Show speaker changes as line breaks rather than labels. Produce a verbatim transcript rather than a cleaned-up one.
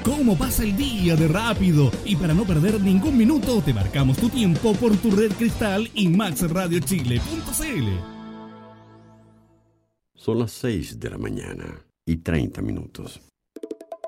cómo pasa el día de rápido. Y para no perder ningún minuto, te marcamos tu tiempo por tu red Cristal y max radio chile punto c l.
Son las seis de la mañana y treinta minutos.